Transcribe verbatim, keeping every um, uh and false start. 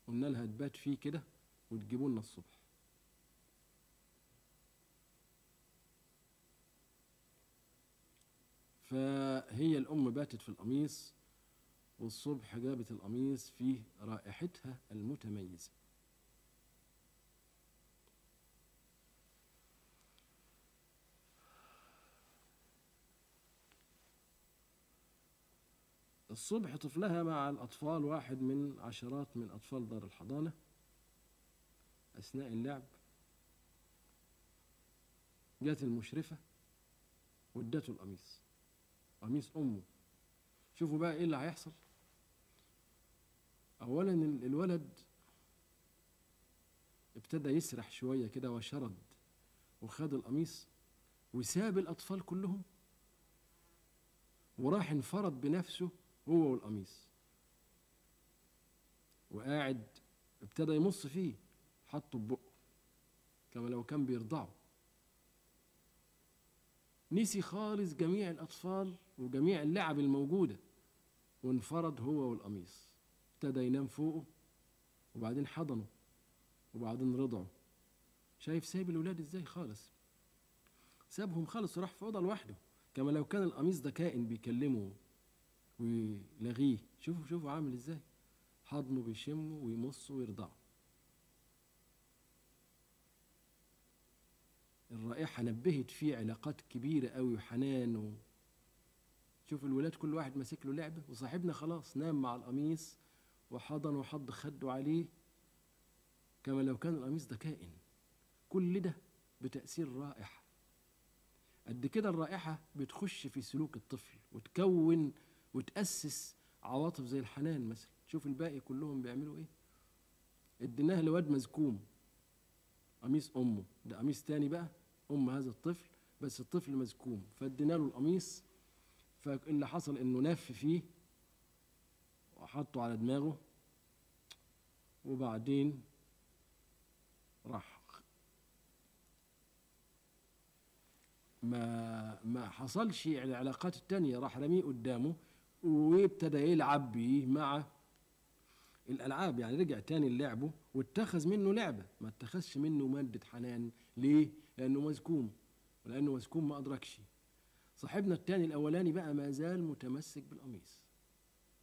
قلنا لها تبات فيه كده وتجيبوا لنا الصبح. فهي الأم باتت في القميص، والصبح جابت القميص فيه رائحتها المتميزة. الصبح طفلها مع الأطفال، واحد من عشرات من أطفال دار الحضانة، أثناء اللعب جات المشرفة وادته القميص، قميص أمه. شوفوا بقى إيه اللي هيحصل. أولا الولد ابتدى يسرح شوية كده وشرد وخد القميص وساب الأطفال كلهم وراح انفرد بنفسه هو والقميص، وقاعد ابتدى يمص فيه، حطه ببقه كما لو كان بيرضعه. نسي خالص جميع الأطفال وجميع اللعب الموجودة، وانفرد هو والقميص. ابتدى ينام فوقه، وبعدين حضنه، وبعدين رضعه. شايف سايب الولاد ازاي؟ خالص سابهم خالص وراح في أوضة لوحده، كما لو كان القميص ده كائن بيكلمه ويلغيه. شوفوا شوفوا عامل ازاي، حضنه بيشمه ويمصه ويرضعه. الرائحة نبهت فيه علاقات كبيرة قوي وحنان و... شوف الولاد كل واحد ماسك له لعبة، وصاحبنا خلاص نام مع القميص وحضن وحط خده عليه كما لو كان القميص ده كائن. كل ده بتأثير رائحة. قد كده الرائحة بتخش في سلوك الطفل وتكون وتأسس عواطف زي الحنان مثلا. شوف الباقي كلهم بيعملوا ايه. اديناه لواد مزكوم قميص امه، ده قميص تاني بقى ام هذا الطفل، بس الطفل مزكوم، فادينا له القميص. فاللي حصل انه نف فيه وحطه على دماغه، وبعدين راح ما ما حصلش العلاقات التانية، راح رميه قدامه وابتدى يلعب بيه مع الألعاب. يعني رجع تاني لعبه واتخذ منه لعبة، ما اتخذش منه مادة حنان. ليه؟ لأنه مزكوم، ولأنه مزكوم ما أدركش. صاحبنا التاني الأولاني بقى ما زال متمسك بالقميص.